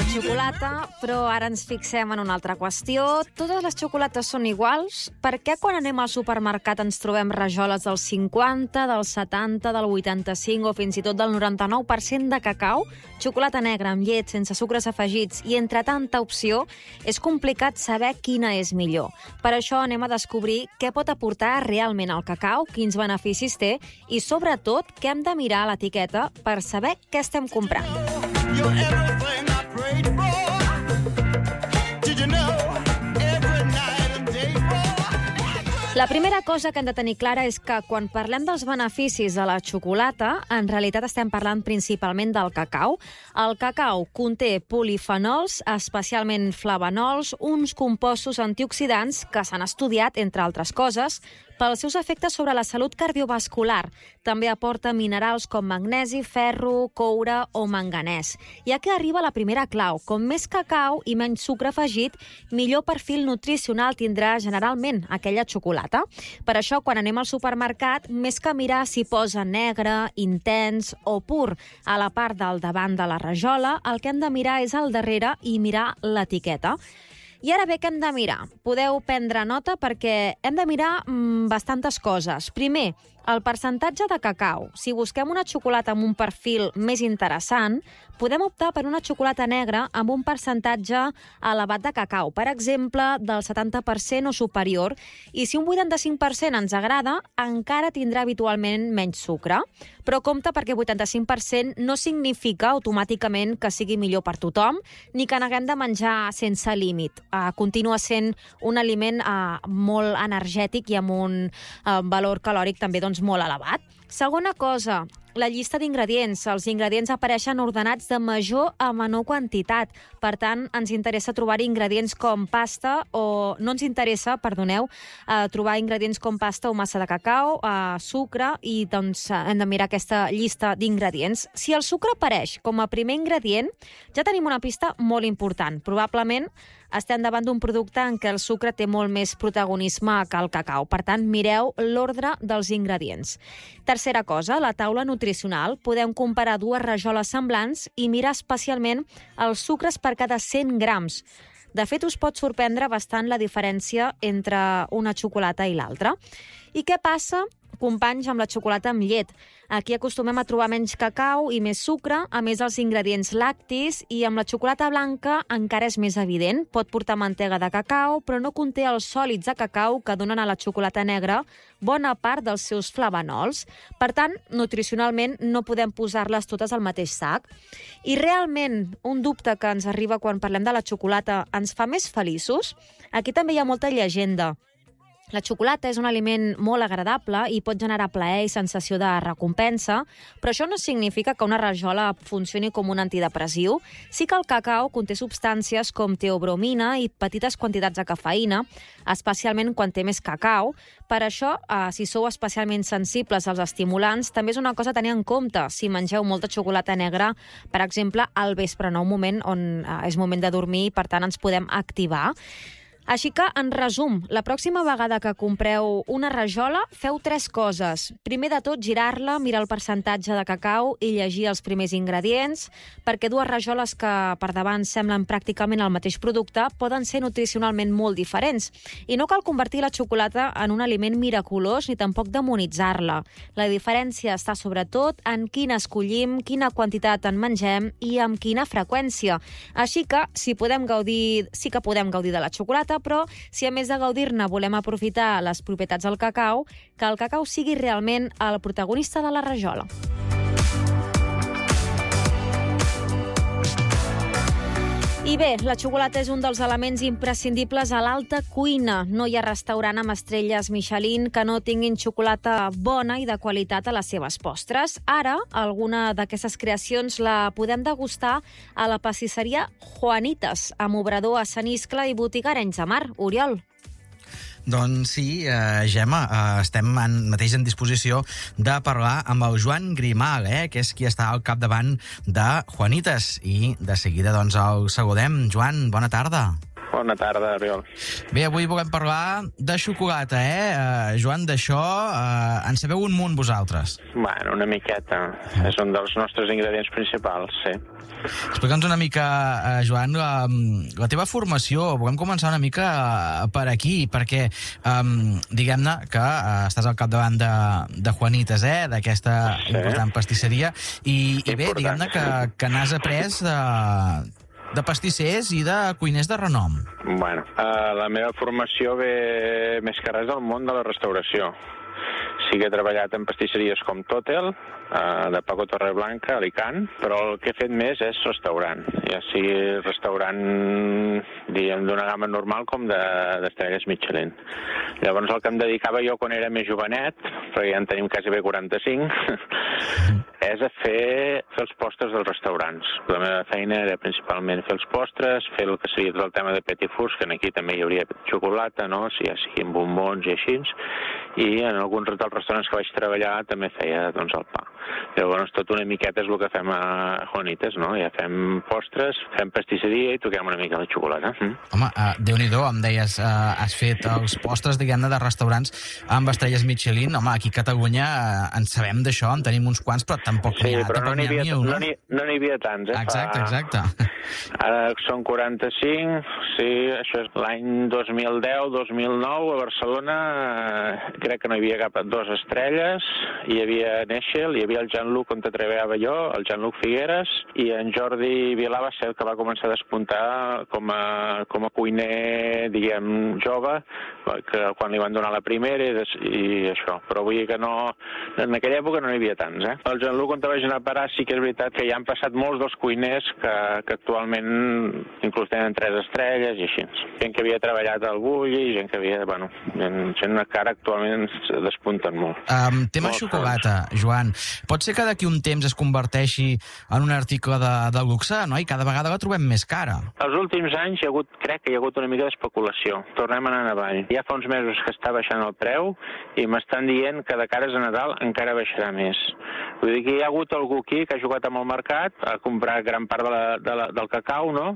xocolata, però ara ens fixem en una altra qüestió. Totes les xocolates són iguals? Per què quan anem al supermercat ens trobem rajoles del 50, del 70, del 85 o fins i tot del 99% de cacau? Xocolata negra amb llet, sense sucres afegits i entre tanta opció, és complicat saber quina és millor. Per això anem a descobrir què pot aportar realment el cacau, quins beneficis té i, sobretot, què hem de mirar a l'etiqueta per saber què estem comprant. La primera cosa que hem de tenir clara és que quan parlem dels beneficis de la xocolata, en realitat estem parlant principalment del cacau. El cacau conté polifenols, especialment flavanols, uns compostos antioxidants que s'han estudiat, entre altres coses, pels seus efectes sobre la salut cardiovascular. També aporta minerals com magnesi, ferro, coure o manganès. I aquí arriba la primera clau. Com més cacau i menys sucre afegit, millor perfil nutricional tindrà generalment aquella xocolata. Per això, quan anem al supermercat, més que mirar si posa negre, intens o pur a la part del davant de la rajola, el que hem de mirar és al darrere i mirar l'etiqueta. I ara bé, què hem de mirar? Podeu prendre nota perquè hem de mirar bastantes coses. Primer, el percentatge de cacau. Si busquem una xocolata amb un perfil més interessant, podem optar per una xocolata negra amb un percentatge elevat de cacau, per exemple, del 70% o superior, i si un 85% ens agrada, encara tindrà habitualment menys sucre. Però compte perquè 85% no significa automàticament que sigui millor per tothom, ni que n'haguem de menjar sense límit. Continua sent un aliment molt energètic i amb un valor calòric també molt elevat. Segona cosa, la llista d'ingredients. Els ingredients apareixen ordenats de major a menor quantitat. Per tant, ens interessa trobar ingredients com pasta o... No ens interessa, perdoneu, trobar ingredients com pasta o massa de cacau, sucre, i doncs hem de mirar aquesta llista d'ingredients. Si el sucre apareix com a primer ingredient, ja tenim una pista molt important. Probablement estem davant d'un producte en què el sucre té molt més protagonisme que el cacau. Per tant, mireu l'ordre dels ingredients. Tercera cosa, la taula nutricional. Podem comparar dues rajoles semblants i mirar especialment els sucres per cada 100 grams. De fet, us pot sorprendre bastant la diferència entre una xocolata i l'altra. I què passa, companys, amb la xocolata amb llet? Aquí acostumem a trobar menys cacau i més sucre, a més els ingredients lactis, i amb la xocolata blanca encara és més evident. Pot portar mantega de cacau, però no conté els sòlids de cacau que donen a la xocolata negra bona part dels seus flavanols. Per tant, nutricionalment no podem posar-les totes al mateix sac. I realment, un dubte que ens arriba quan parlem de la xocolata, ens fa més feliços? Aquí també hi ha molta llegenda. La xocolata és un aliment molt agradable i pot generar plaer i sensació de recompensa, però això no significa que una rajola funcioni com un antidepressiu. Sí que el cacau conté substàncies com teobromina i petites quantitats de cafeïna, especialment quan té més cacau. Per això, si sou especialment sensibles als estimulants, també és una cosa a tenir en compte si mengeu molta xocolata negra, per exemple, al vespre, en un moment on és moment de dormir i, per tant, ens podem activar. Així que, en resum, la pròxima vegada que compreu una rajola, feu 3 coses. Primer de tot, girar-la, mirar el percentatge de cacau i llegir els primers ingredients, perquè dues rajoles que per davant semblen pràcticament el mateix producte poden ser nutricionalment molt diferents. I no cal convertir la xocolata en un aliment miraculós ni tampoc demonitzar-la. La diferència està sobretot en quina escollim, quina quantitat en mengem i amb quina freqüència. Així que, sí que podem gaudir de la xocolata, però si a més de gaudir-ne volem aprofitar les propietats del cacau, que el cacau sigui realment el protagonista de la rajola. I bé, la xocolata és un dels elements imprescindibles a l'alta cuina. No hi ha restaurant amb estrelles Michelin que no tinguin xocolata bona i de qualitat a les seves postres. Ara, alguna d'aquestes creacions la podem degustar a la pastisseria Juanitas, amb obrador a Sant Iscle i botiga Arenys de Mar. Oriol. Doncs sí, Gemma, estem mateix en disposició de parlar amb el Joan Grimal, que és qui està al capdavant de Juanitas. I de seguida doncs el saludem. Joan, bona tarda. Bona tarda, Oriol. Bé, avui volem parlar de xocolata, Joan, d'això en sabeu un munt vosaltres. Bueno, una miqueta. És un dels nostres ingredients principals, sí. Explica'ns una mica, Joan, la teva formació. Volem començar una mica per aquí, perquè diguem-ne que estàs al capdavant de Juanitas, d'aquesta important pastisseria, i bé, diguem-ne que n'has après de pastissers i de cuiners de renom. Bueno, la meva formació ve més que res del món de la restauració. Sí que he treballat en pastisseries com Totel, de Paco Torreblanca, Alicant, però el que he fet més és restaurant. Ja sigui restaurant, diguem, d'una gamma normal com d'estrelles Michelin. Llavors el que em dedicava jo quan era més jovenet, perquè ja en tenim quasi bé 45, és a fer els postres dels restaurants. La meva feina era principalment fer els postres, fer el que seria tot el tema de petit fours, que aquí també hi hauria xocolata, no? Si ja siguin bombons i així, i en alguns dels restaurants que vaig treballar també feia doncs, el pa. Llavors tot una miqueta és el que fem a Juanitas, no? Ja fem postres, fem pastisseria i toquem una mica la xocolata. Home, Déu-n'hi-do, em deies, has fet els postres, diguem-ne, de restaurants amb estrelles Michelin. Home, aquí a Catalunya en sabem d'això, en tenim uns quants, però tampoc n'hi ha mil, no? No n'hi havia tants, Exacte. Ara són 45, sí, això és l'any 2010-2009, a Barcelona crec que no hi havia cap 2 estrelles, hi havia Neixel, hi havia el Jean-Luc on treballava jo, el Jean-Luc Figueres, i en Jordi Vilà va ser el que va començar a despuntar com a cuiner, diguem, jove, que quan li van donar la primera i això. Però vull dir que no, en aquella època no n'hi havia tants, El Jean-Luc on vaig anar a parar sí que és veritat que ja han passat molts dels cuiners que actualment inclús tenen 3 estrelles i així. Gent que havia treballat al Bulli i gent que havia, bueno, gent que ara actualment despunten molt. Tema xocolata, Joan. Pot ser que d'aquí un temps es converteixi en un article de luxe, no? I cada vegada la trobem més cara. Els últims anys crec que hi ha hagut una mica d'especulació. Tornem a anar avall. Ja fa uns mesos que està baixant el preu i m'estan dient que de cares a Nadal encara baixarà més. Vull dir que hi ha hagut algú aquí que ha jugat amb el mercat, ha comprat gran part del cacau, no?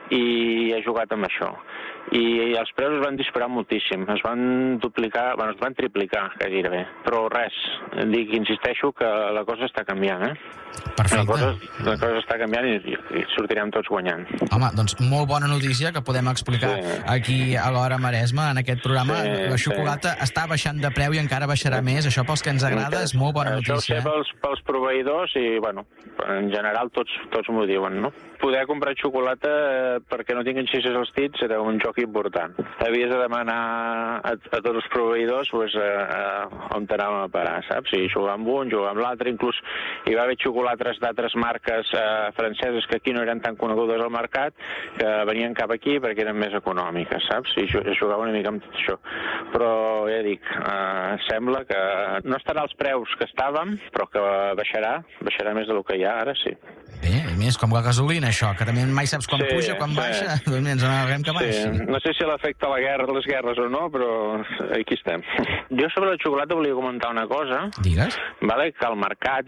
I ha jugat amb això. I els preus es van disparar moltíssim, es van duplicar, bueno, es van triplicar gairebé, però res, insisteixo que la cosa està canviant, Perfecte. La cosa està canviant i sortirem tots guanyant. Home, doncs molt bona notícia que podem explicar aquí a l'Hora Maresme, en aquest programa. La xocolata està baixant de preu i encara baixarà més, això pels que ens agrada és molt bona notícia. Això ho sé pels proveïdors i, bueno, en general tots m'ho diuen, no? Poder comprar xocolata perquè no tinguin xixes als dits era un joc important. Havies de demanar a tots els proveïdors on t'anàvem a parar, saps? I jugar amb un, jugar amb l'altre, inclús hi va haver xocolates d'altres marques franceses que aquí no eren tan conegudes al mercat, que venien cap aquí perquè eren més econòmiques, saps? I jugava una mica amb tot això. Però ja dic, sembla que no estarà als preus que estàvem, però que baixarà més del que hi ha ara, sí. Bé, i més com la gasolina, això, que també mai saps quan puja, quan baixa, doncs ens n'alegrem que baixi. No sé si l'afecta les guerres o no, però aquí estem. Jo sobre la xocolata volia comentar una cosa. Digues. Vale, que al mercat,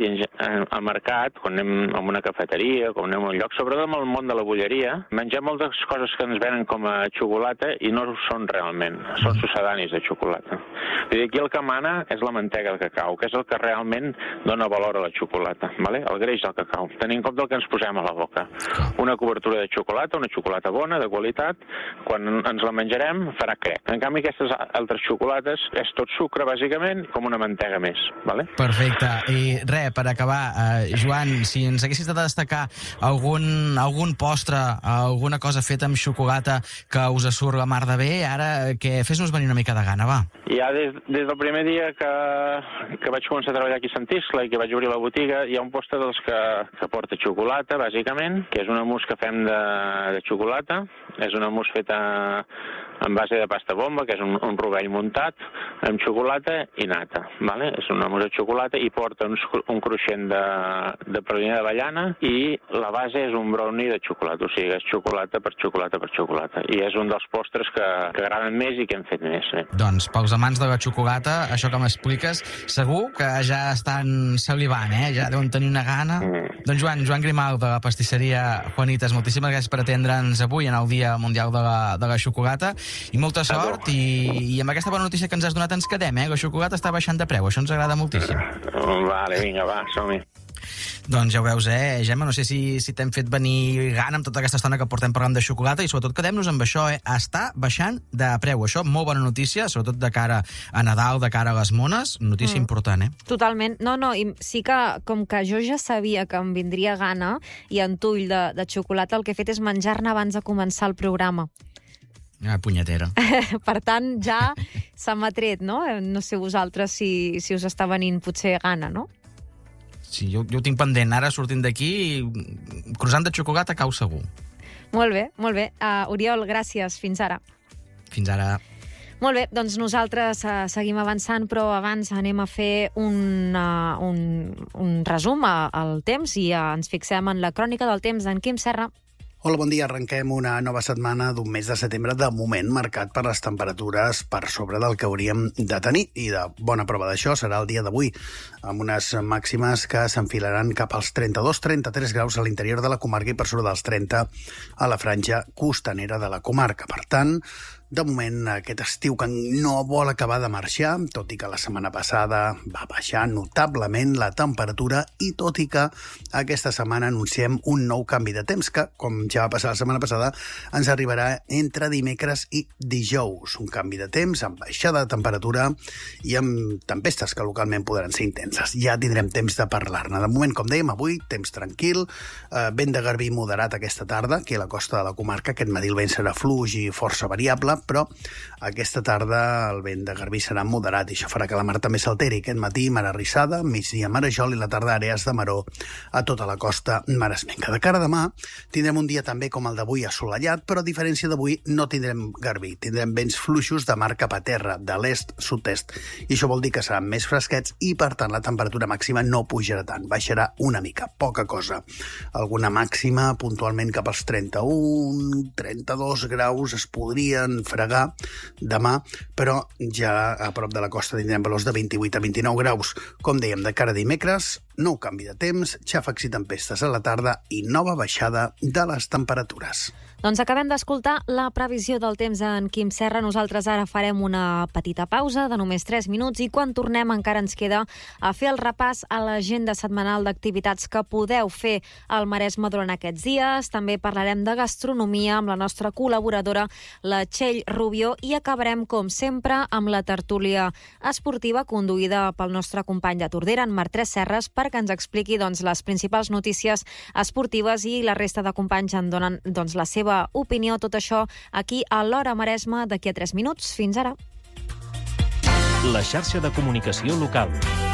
quan anem a una cafeteria, quan anem a un lloc, sobretot en el món de la bolleria, mengem moltes coses que ens venen com a xocolata i no ho són realment, són succedanis de xocolata. Vull dir, aquí el que mana és la mantega del cacau, que és el que realment dona valor a la xocolata, vale? El greix del cacau. Tenim en compte el que ens posem a la boca. Una cobertura de xocolata, una xocolata bona, de qualitat, quan ens la menjarem farà crec. En canvi, aquestes altres xocolates és tot sucre, bàsicament, com una mantega més, vale? Perfecte. I res, per acabar, Joan, si ens haguessis de destacar algun postre, alguna cosa feta amb xocolata que us surt la mar de bé, ara que fes-nos venir una mica de gana, va. Ja des del primer dia que vaig començar a treballar aquí a Sant Iscle i que vaig obrir la botiga, hi ha un postre dels que porta xocolata, bàsicament, que és una mousse que fem de xocolata. És una mousse feta en base de pasta bomba, que és un rovell muntat, amb xocolata i nata. Vale? És una mousse de xocolata i porta un cruixent de pralina d'avellana i la base és un brownie de xocolata, o sigui, és xocolata per xocolata per xocolata. I és un dels postres que agraden més i que hem fet més. Doncs pels amants amants de la xocolata, això que m'expliques, segur que ja estan salivant, ja deuen tenir una gana. Doncs Joan Grimalt, de la pastisseria Juanitas, moltíssimes gràcies per atendre'ns avui en el Dia Mundial de la Xocolata, i molta sort, i amb aquesta bona notícia que ens has donat ens quedem, la xocolata està baixant de preu, això ens agrada moltíssim. Vale, vinga, va, som-hi. Doncs ja ho veus, Gemma, no sé si t'hem fet venir gana amb tota aquesta estona que portem parlant de xocolata, i sobretot quedem-nos amb això, està baixant de preu. Això, molt bona notícia, sobretot de cara a Nadal, de cara a les mones, notícia important, Totalment. No, i sí que, com que jo ja sabia que em vindria gana i entull de xocolata, el que he fet és menjar-ne abans de començar el programa. Punyetera. Per tant, ja se m'ha tret, no? No sé vosaltres si us està venint potser gana, no? Sí, jo ho tinc pendent. Ara, sortint d'aquí, croissant de xocolata cau segur. Molt bé. Oriol, gràcies. Fins ara. Fins ara. Molt bé, doncs nosaltres seguim avançant, però abans anem a fer un resum al temps i ens fixem en la crònica del temps d'en Quim Serra. Hola, bon dia. Arrenquem una nova setmana d'un mes de setembre de moment marcat per les temperatures per sobre del que hauríem de tenir, i de bona prova d'això serà el dia d'avui, amb unes màximes que s'enfilaran cap als 32-33 graus a l'interior de la comarca i per sobre dels 30 a la franja costanera de la comarca. Per tant, de moment, aquest estiu que no vol acabar de marxar, tot i que la setmana passada va baixar notablement la temperatura i tot i que aquesta setmana anunciem un nou canvi de temps que, com ja va passar la setmana passada, ens arribarà entre dimecres i dijous. Un canvi de temps amb baixada de temperatura i amb tempestes que localment podran ser intenses. Ja tindrem temps de parlar-ne. De moment, com dèiem, avui, temps tranquil, vent de garbí moderat aquesta tarda, aquí a la costa de la comarca. Aquest matí el vent serà fluix i força variable, però aquesta tarda el vent de garbí serà moderat i això farà que la mar també s'alteri. Aquest matí mar arrissada, migdia marejol i la tarda àrees de maró a tota la costa maresmenca. De cara a demà tindrem un dia també com el d'avui assolellat, però a diferència d'avui no tindrem garbí, tindrem vents fluixos de mar cap a terra, de l'est-sud-est, i això vol dir que seran més fresquets i per tant la temperatura màxima no pujarà tant, baixarà una mica, poca cosa. Alguna màxima puntualment cap als 31-32 graus es podrien fregar demà, però ja a prop de la costa tindrem valors de 28 a 29 graus. Com dèiem, de cara a dimecres, nou canvi de temps, xàfecs i tempestes a la tarda i nova baixada de les temperatures. Doncs acabem d'escoltar la previsió del temps d'en Quim Serra. Nosaltres ara farem una petita pausa de només 3 minuts i quan tornem encara ens queda a fer el repàs a l'agenda setmanal d'activitats que podeu fer al Maresme durant aquests dies. També parlarem de gastronomia amb la nostra col·laboradora, la Txell Rubio, i acabarem, com sempre, amb la tertúlia esportiva conduïda pel nostre company de Tordera, en Marc Serres, perquè ens expliqui les principals notícies esportives i la resta de companys en donen la seva opinió. Tot això aquí a l'Hora Maresme d'aquí a 3 minuts. Fins ara. La xarxa de comunicació local.